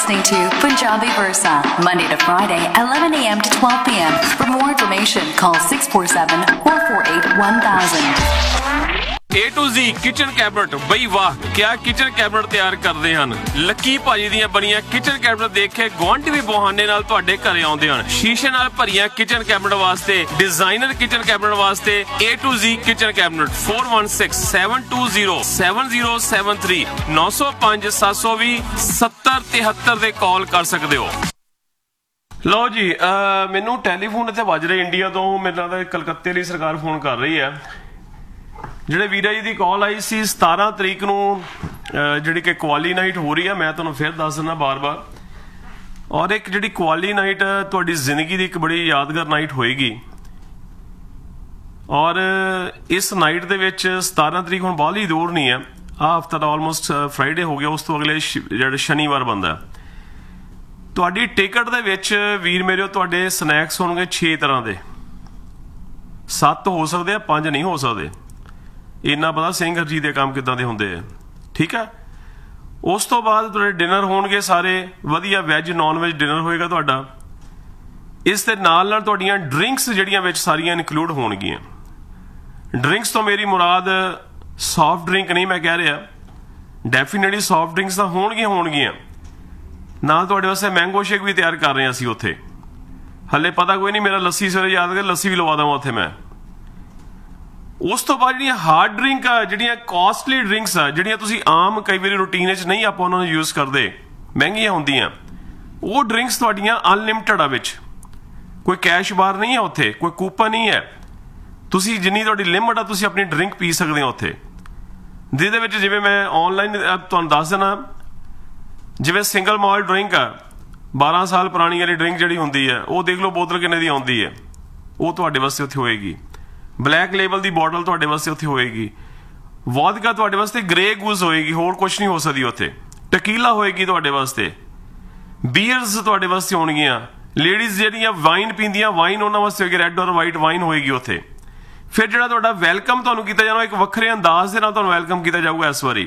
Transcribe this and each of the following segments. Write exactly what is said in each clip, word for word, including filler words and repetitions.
listening to Punjabi Versa, Monday to Friday, eleven a.m. to twelve p.m. For more information, call six four seven, four four eight, one thousand. A to Z kitchen cabinet ਬਈ ਵਾਹ ਕਿਆ kitchen cabinet ਤਿਆਰ ਕਰਦੇ ਹਨ। Lucky ਭਾਜੀ ਦੀਆਂ ਬਣੀਆਂ kitchen cabinet ਦੇਖ ਕੇ ਗੁਆਂਢੀ ਵੀ ਬਹਾਨੇ ਨਾਲ ਤੁਹਾਡੇ ਘਰੇ ਆਉਂਦੇ ਹਨ। ਸ਼ੀਸ਼ੇ ਨਾਲ ਭਰੀਆਂ ਕਿਚਨ ਕੈਬਨਟ ਵਾਸਤੇ, ਡਿਜ਼ਾਈਨਰ ਕਿਚਨ ਕੈਬਨਟ ਵਾਸਤੇ A to Z kitchen cabinet four one six, seven two zero, seven zero seven three nine zero five, seven two zero, seven zero three zero ਦੇ ਕਾਲ ਕਰ ਸਕਦੇ ਹੋ। ਲਓ ਜੀ, ਮੈਨੂੰ ਟੈਲੀਫੋਨ ਇੱਥੇ ਵੱਜ ਰਿਹਾ ਇੰਡੀਆ ਤੋਂ। ਮੇਰੇ ਨਾਲ ਕਲਕੱਤੇ ਲਈ ਸਰਕਾਰ ਫੋਨ ਕਰ ਰਹੀ ਹੈ। ਜਿਹੜੇ ਵੀਰਾ ਜੀ ਦੀ ਕਾਲ ਆਈ ਸੀ ਸਤਾਰਾਂ ਤਰੀਕ ਨੂੰ, ਜਿਹੜੀ ਕਿ ਕੁਆਲੀ ਨਾਈਟ ਹੋ ਰਹੀ ਹੈ, ਮੈਂ ਤੁਹਾਨੂੰ ਫਿਰ ਦੱਸ ਦਿੰਦਾ ਬਾਰ-ਬਾਰ। ਔਰ ਇੱਕ ਜਿਹੜੀ ਕੁਆਲੀ ਨਾਈਟ ਤੁਹਾਡੀ ਜ਼ਿੰਦਗੀ ਦੀ ਇੱਕ ਬੜੀ ਯਾਦਗਾਰ ਨਾਈਟ ਹੋਏਗੀ। ਔਰ ਇਸ ਨਾਈਟ ਦੇ ਵਿੱਚ ਸਤਾਰਾਂ ਤਰੀਕ ਹੁਣ ਬਾਹਲੀ ਦੂਰ ਨਹੀਂ ਹੈ, ਆਹ ਹਫਤਾ ਤਾਂ ਆਲਮੋਸਟ ਫਰਾਈਡੇ ਹੋ ਗਿਆ, ਉਸ ਤੋਂ ਅਗਲੇ ਜਿਹੜਾ ਸ਼ਨੀਵਾਰ ਬਣਦਾ। ਤੁਹਾਡੀ ਟਿਕਟ ਦੇ ਵਿੱਚ ਵੀਰ ਮੇਰੇ ਤੁਹਾਡੇ ਸਨੈਕਸ ਹੋਣਗੇ ਛੇ ਤਰ੍ਹਾਂ ਦੇ। ਸੱਤ ਹੋ ਸਕਦੇ ਆ, ਪੰਜ ਨਹੀਂ ਹੋ ਸਕਦੇ। ਇੰਨਾ ਪਤਾ ਸਿੰਘ ਹਰਜੀਤ ਦੇ ਕੰਮ ਕਿੱਦਾਂ ਦੇ ਹੁੰਦੇ ਆ, ਠੀਕ ਹੈ। ਉਸ ਤੋਂ ਬਾਅਦ ਤੁਹਾਡੇ ਡਿਨਰ ਹੋਣਗੇ ਸਾਰੇ ਵਧੀਆ, ਵੈਜ ਨੋਨ ਵੈਜ ਡਿਨਰ ਹੋਏਗਾ ਤੁਹਾਡਾ। ਇਸ ਦੇ ਨਾਲ ਨਾਲ ਤੁਹਾਡੀਆਂ ਡਰਿੰਕਸ ਜਿਹੜੀਆਂ ਵਿੱਚ ਸਾਰੀਆਂ ਇਨਕਲੂਡ ਹੋਣਗੀਆਂ। ਡਰਿੰਕਸ ਤੋਂ ਮੇਰੀ ਮੁਰਾਦ ਸੌਫਟ ਡਰਿੰਕ ਨਹੀਂ ਮੈਂ ਕਹਿ ਰਿਹਾ, ਡੈਫੀਨੇਟਲੀ ਸੌਫਟ ਡਰਿੰਕਸ ਤਾਂ ਹੋਣਗੀਆਂ ਹੋਣਗੀਆਂ ਨਾਲ ਤੁਹਾਡੇ ਵਾਸਤੇ ਮੈਂਗੋ ਸ਼ੇਕ ਵੀ ਤਿਆਰ ਕਰ ਰਹੇ ਹਾਂ ਅਸੀਂ ਉੱਥੇ। ਹਲੇ ਪਤਾ ਕੋਈ ਨਹੀਂ, ਮੇਰਾ ਲੱਸੀ ਸਵੇਰੇ ਯਾਦ ਕਰ, ਲੱਸੀ ਵੀ ਲਵਾ ਦੇਵਾਂ ਉੱਥੇ ਮੈਂ। ਉਸ ਤੋਂ ਬਾਅਦ ਜਿਹੜੀਆਂ ਹਾਰਡ ਡਰਿੰਕ ਆ, ਜਿਹੜੀਆਂ ਕਾਸਟਲੀ ਡਰਿੰਕਸ ਆ, ਜਿਹੜੀਆਂ ਤੁਸੀਂ ਆਮ ਕਈ ਵਾਰੀ ਰੂਟੀਨ ਵਿੱਚ ਨਹੀਂ ਆਪਾਂ ਉਹਨਾਂ ਨੂੰ ਯੂਜ਼ ਕਰਦੇ, ਮਹਿੰਗੀਆਂ ਹੁੰਦੀਆਂ, ਉਹ ਡਰਿੰਕਸ ਤੁਹਾਡੀਆਂ ਅਨਲਿਮਟਿਡ ਆ। ਵਿੱਚ ਕੋਈ ਕੈਸ਼ ਬਾਰ ਨਹੀਂ ਹੈ ਉੱਥੇ, ਕੋਈ ਕੂਪਨ ਨਹੀਂ ਹੈ। ਤੁਸੀਂ ਜਿੰਨੀ ਤੁਹਾਡੀ ਲਿਮਟ ਆ ਤੁਸੀਂ ਆਪਣੀ ਡਰਿੰਕ ਪੀ ਸਕਦੇ ਹੋ ਉੱਥੇ। ਜਿਹਦੇ ਵਿੱਚ ਜਿਵੇਂ ਮੈਂ ਆਨਲਾਈਨ ਤੁਹਾਨੂੰ ਦੱਸ ਦੇਣਾ, ਜਿਵੇਂ ਸਿੰਗਲ ਮਾਲਟ ਡਰਿੰਕ ਆ, ਬਾਰਾਂ ਸਾਲ ਪੁਰਾਣੀ ਵਾਲੀ ਡਰਿੰਕ ਜਿਹੜੀ ਹੁੰਦੀ ਹੈ, ਉਹ ਦੇਖ ਲਓ ਬੋਤਲ ਕਿੰਨੇ ਦੀ ਆਉਂਦੀ ਹੈ, ਉਹ ਤੁਹਾਡੇ ਵਾਸਤੇ ਉੱਥੇ ਹੋਏਗੀ। ਬਲੈਕ ਲੇਬਲ ਦੀ ਬੋਟਲ ਤੁਹਾਡੇ ਵਾਸਤੇ ਉੱਥੇ ਹੋਏਗੀ। ਵੋਦਕਾ ਤੁਹਾਡੇ ਵਾਸਤੇ ਗ੍ਰੇ ਗੂਜ਼ ਹੋਏਗੀ, ਹੋਰ ਕੁਛ ਨਹੀਂ ਹੋ ਸਕਦੀ ਉੱਥੇ। ਟਕੀਲਾ ਹੋਏਗੀ ਤੁਹਾਡੇ ਵਾਸਤੇ, ਬੀਅਰਸ ਤੁਹਾਡੇ ਵਾਸਤੇ ਹੋਣਗੀਆਂ। ਲੇਡੀਜ਼ ਜਿਹੜੀਆਂ ਵਾਈਨ ਪੀਂਦੀਆਂ, ਵਾਈਨ ਉਹਨਾਂ ਵਾਸਤੇ ਹੋਏਗੀ, ਰੈੱਡ ਔਰ ਵਾਈਟ ਵਾਈਨ ਹੋਏਗੀ ਉੱਥੇ। ਫਿਰ ਜਿਹੜਾ ਤੁਹਾਡਾ ਵੈਲਕਮ ਤੁਹਾਨੂੰ ਕੀਤਾ ਜਾਣਾ, ਇੱਕ ਵੱਖਰੇ ਅੰਦਾਜ਼ ਦੇ ਨਾਲ ਤੁਹਾਨੂੰ ਵੈਲਕਮ ਕੀਤਾ ਜਾਊਗਾ। ਇਸ ਵਾਰੀ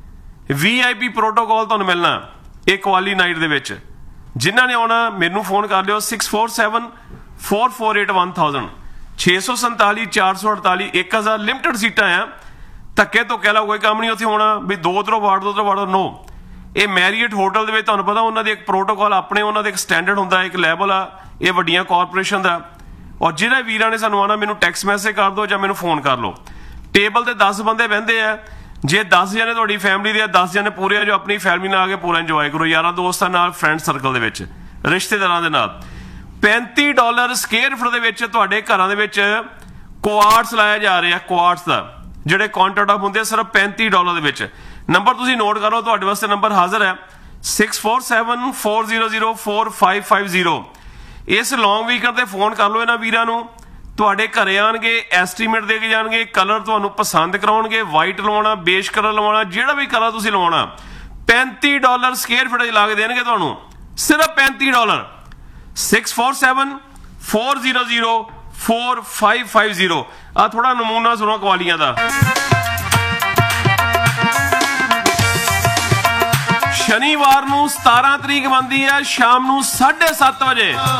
ਵੀ ਆਈ ਪੀ ਪ੍ਰੋਟੋਕੋਲ ਤੁਹਾਨੂੰ ਮਿਲਣਾ ਇਹ ਕੁਆਲੀ ਨਾਈਟ ਦੇ ਵਿੱਚ। ਜਿਨ੍ਹਾਂ ਨੇ ਆਉਣਾ ਮੈਨੂੰ ਫੋਨ ਕਰ ਲਿਓ six four seven, four four eight, one thousand ਛੇ ਸੌ ਸੰਤਾਲੀ, ਚਾਰ ਸੌ ਅੜਤਾਲੀ, ਇੱਕ ਹਜ਼ਾਰ ਲਿਮਟਡ ਸੀਟਾਂ ਆ। ਧੱਕੇ ਧੁੱਕੇ ਵਾਲਾ ਕੋਈ ਕੰਮ ਨਹੀਂ ਉੱਥੇ ਹੋਣਾ ਵੀ ਦੋ ਉਧਰੋਂ ਵਾਰਡ ਦੋ ਉਧਰੋਂ ਵਾਰਡ, ਨੋ। ਇਹ ਮੈਰੀਅਟ ਹੋਟਲ ਦੇ ਵਿੱਚ ਤੁਹਾਨੂੰ ਪਤਾ ਉਹਨਾਂ ਦੇ ਇੱਕ ਪ੍ਰੋਟੋਕਾਲ ਆਪਣੇ, ਉਹਨਾਂ ਦੇ ਇੱਕ ਸਟੈਂਡਰਡ ਹੁੰਦਾ, ਇੱਕ ਲੈਵਲ ਆ। ਇਹ ਵੱਡੀਆਂ ਕਾਰਪੋਰੇਸ਼ਨ ਦਾ। ਔਰ ਜਿਹੜੇ ਵੀਰਾਂ ਨੇ ਸਾਨੂੰ ਆਉਣਾ ਮੈਨੂੰ ਟੈਕਸਟ ਮੈਸੇਜ ਕਰ ਦਿਓ ਜਾਂ ਮੈਨੂੰ ਫੋਨ ਕਰ ਲਓ। ਟੇਬਲ ਤੇ ਦਸ ਬੰਦੇ ਬਹਿੰਦੇ ਆ। ਜੇ ਦਸ ਜਣੇ ਤੁਹਾਡੀ ਫੈਮਿਲੀ ਦੇ, ਦਸ ਜਣੇ ਪੂਰੇ ਆ ਜੋ ਆਪਣੀ ਫੈਮਿਲੀ ਨਾਲ ਆ ਕੇ ਪੂਰਾ ਇੰਜੋਏ ਕਰੋ, ਯਾਰਾਂ ਦੋਸਤਾਂ ਨਾਲ, ਫਰੈਂਡ ਸਰਕਲ ਦੇ ਵਿੱਚ, ਰਿਸ਼ਤੇਦਾਰਾਂ ਦੇ ਨਾਲ। ਪੈਂਤੀ ਡਾਲਰ ਸਕੁਅਰ ਫੁੱਟ ਦੇ ਵਿੱਚ ਤੁਹਾਡੇ ਘਰਾਂ ਦੇ ਵਿੱਚ ਕੁਆਰਟਸ ਲਾਇਆ ਜਾ ਰਿਹਾ। ਕੁਆਰਟਸ ਦਾ ਜਿਹੜੇ ਕਾਉਂਟਰ ਟਾਪ ਹੁੰਦੇ ਆ ਸਿਰਫ ਪੈਂਤੀ ਡਾਲਰ ਦੇ ਵਿੱਚ। ਨੰਬਰ ਤੁਸੀਂ ਨੋਟ ਕਰੋ, ਤੁਹਾਡੇ ਵਾਸਤੇ ਨੰਬਰ ਹਾਜ਼ਰ ਹੈ six four seven, four zero zero, four five five zero. ਇਸ ਲੌਂਗ ਵੀਕਐਂਡ ਤੇ ਫੋਨ ਕਰ ਲਓ ਇਹਨਾਂ ਵੀਰਾਂ ਨੂੰ। ਤੁਹਾਡੇ ਘਰੇ ਆਉਣਗੇ, ਐਸਟੀਮੇਟ ਦੇ ਕੇ ਜਾਣਗੇ, ਕਲਰ ਤੁਹਾਨੂੰ ਪਸੰਦ ਕਰਾਉਣਗੇ। ਵਾਈਟ ਲਵਾਉਣਾ, ਬੇਜ ਕਲਰ ਲਵਾਉਣਾ, ਜਿਹੜਾ ਵੀ ਕਲਰ ਤੁਸੀਂ ਲਵਾਉਣਾ, ਪੈਂਤੀ ਡਾਲਰ ਸਕੁਅਰ ਫੁੱਟ ਲਾ ਕੇ ਦੇਣਗੇ ਤੁਹਾਨੂੰ, ਸਿਰਫ ਪੈਂਤੀ dollar. Six four seven, four zero zero, four five five zero. ਆ ਥੋੜਾ ਨਮੂਨਾ ਸੁਣੋ ਕੁਆਲੀਆਂ ਦਾ। ਸ਼ਨੀਵਾਰ ਨੂੰ ਸਤਾਰਾਂ ਤਰੀਕ ਬਣਦੀ ਹੈ ਸ਼ਾਮ ਨੂੰ ਸਾਢੇ ਸੱਤ ਵਜੇ।